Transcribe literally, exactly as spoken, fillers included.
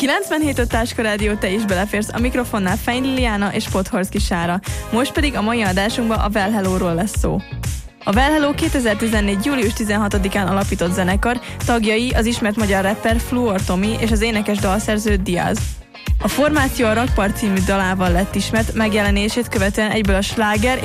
kilencvenhét öt Táska Rádió, te is beleférsz, a mikrofonnál Feiny Liliana és Podhorszky Sára. Most pedig a mai adásunkban a Well Hello-ról lesz szó. A Well Hello kétezer-tizennégy. július tizenhatodikán alapított zenekar, tagjai az ismert magyar rapper Fluor Tomi és az énekes dalszerző Diaz. A formáció a Rakpart című dalával lett ismert, megjelenését követően egyből a sláger